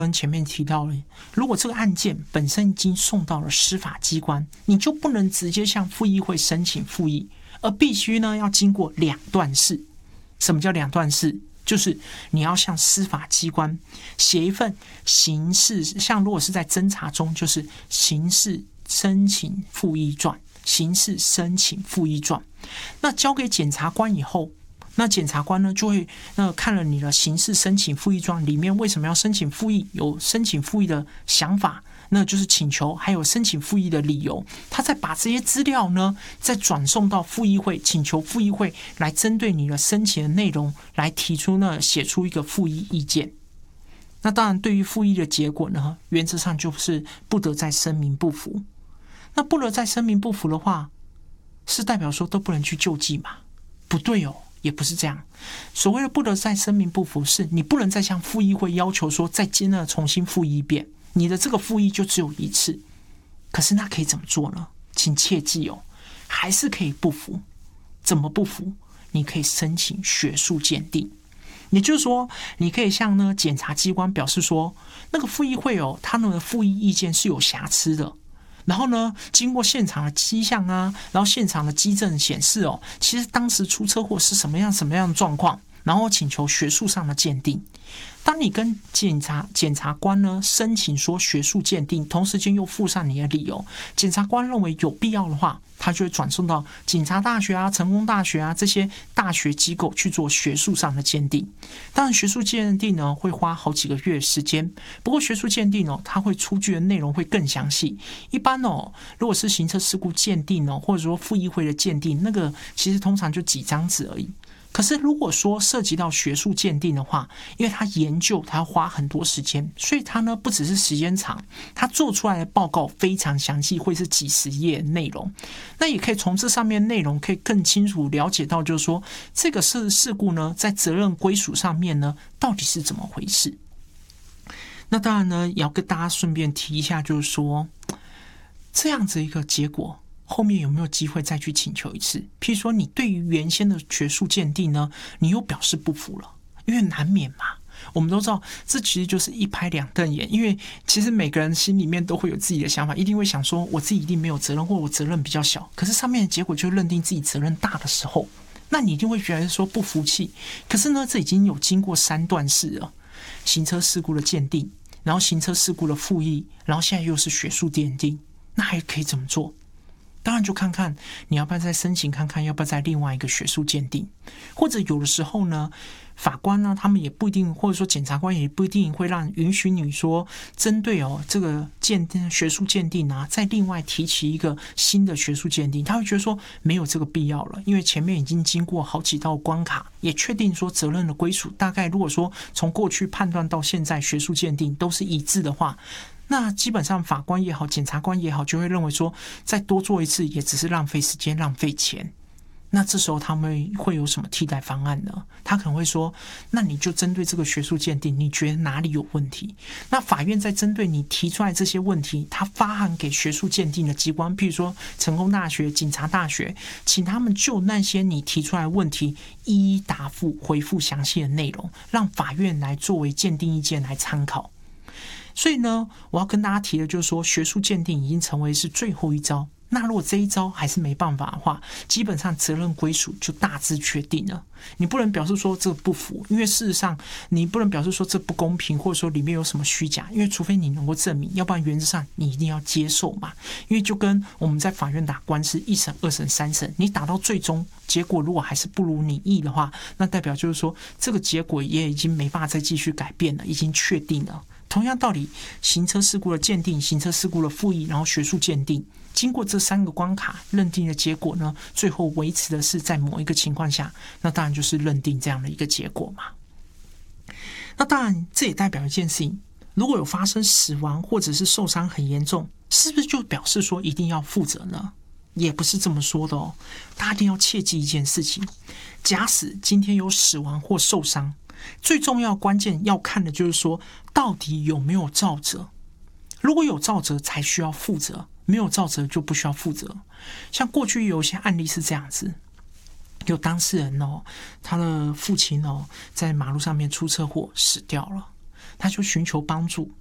跟前面提到了，如果这个案件本身已经送到了司法机关，你就不能直接向复议会申请复议，而必须呢要经过两段式。什么叫两段式？就是你要向司法机关写一份刑事，像如果是在侦查中，就是刑事申请复议状，刑事申请复议状，那交给检察官以后。那检察官呢，就会看了你的刑事申请复议状里面为什么要申请复议，有申请复议的想法，那就是请求，还有申请复议的理由，他再把这些资料呢，再转送到复议会，请求复议会来针对你的申请的内容来提出呢，写出一个复议意见。那当然，对于复议的结果呢，原则上就是不得再声明不服。那不得再声明不服的话，是代表说都不能去救济嘛？不对哦。也不是这样，所谓的不得再声明不服，是你不能再向复议会要求说再重新复议一遍，你的这个复议就只有一次。可是那可以怎么做呢？请切记哦，还是可以不服。怎么不服？你可以申请学术鉴定，也就是说，你可以向检察机关表示说，那个复议会哦，他们的复议意见是有瑕疵的。然后呢，经过现场的迹象啊，然后现场的基证显示哦，其实当时出车祸是什么样的状况，然后请求学术上的鉴定。当你跟检察官呢申请说学术鉴定，同时间又附上你的理由，检察官认为有必要的话，他就会转送到警察大学啊、成功大学啊这些大学机构去做学术上的鉴定。当然，学术鉴定呢会花好几个月时间，不过学术鉴定它会出具的内容会更详细。一般如果是行车事故鉴定或者说复议会的鉴定，那个其实通常就几张纸而已。可是如果说涉及到学术鉴定的话，因为他研究他要花很多时间，所以他呢不只是时间长，他做出来的报告非常详细，会是几十页内容。那也可以从这上面内容可以更清楚了解到，就是说这个事故呢在责任归属上面呢到底是怎么回事。那当然呢也要跟大家顺便提一下，就是说这样子一个结果后面有没有机会再去请求一次？譬如说，你对于原先的学术鉴定呢，你又表示不服了，因为难免嘛。我们都知道，这其实就是一拍两瞪眼，因为其实每个人心里面都会有自己的想法，一定会想说，我自己一定没有责任，或我责任比较小。可是上面的结果就认定自己责任大的时候，那你一定会觉得说不服气。可是呢，这已经有经过3段式了：行车事故的鉴定，然后行车事故的复议，然后现在又是学术鉴定，那还可以怎么做？当然就看看你要不要再申请看看要不要再另外一个学术鉴定，或者有的时候呢，法官呢他们也不一定，或者说检察官也不一定会允许你说针对这个学术鉴定啊，再另外提起一个新的学术鉴定，他会觉得说没有这个必要了，因为前面已经经过好几道关卡，也确定说责任的归属，大概如果说从过去判断到现在学术鉴定都是一致的话，那基本上法官也好，检察官也好，就会认为说再多做一次也只是浪费时间浪费钱。那这时候他们会有什么替代方案呢？他可能会说，那你就针对这个学术鉴定，你觉得哪里有问题？那法院在针对你提出来这些问题，他发函给学术鉴定的机关，譬如说成功大学、警察大学，请他们就那些你提出来的问题一一答复，回复详细的内容，让法院来作为鉴定意见来参考。所以呢，我要跟大家提的就是说，学术鉴定已经成为是最后一招。那如果这一招还是没办法的话，基本上责任归属就大致确定了。你不能表示说这不服，因为事实上你不能表示说这不公平，或者说里面有什么虚假，因为除非你能够证明，要不然原则上你一定要接受嘛。因为就跟我们在法院打官司，1审、2审、3审，你打到最终结果如果还是不如你意的话，那代表就是说这个结果也已经没办法再继续改变了，已经确定了。同样道理，行车事故的鉴定、行车事故的复议，然后学术鉴定，经过这3个关卡认定的结果呢，最后维持的是在某一个情况下，那当然就是认定这样的一个结果嘛。那当然，这也代表一件事情：如果有发生死亡或者是受伤很严重，是不是就表示说一定要负责呢？也不是这么说的哦。大家一定要切记一件事情：假使今天有死亡或受伤，最重要关键要看的就是说，到底有没有肇责。如果有肇责才需要负责，没有肇责就不需要负责。像过去有一些案例是这样子，有当事人他的父亲在马路上面出车祸死掉了。 他就寻求帮助。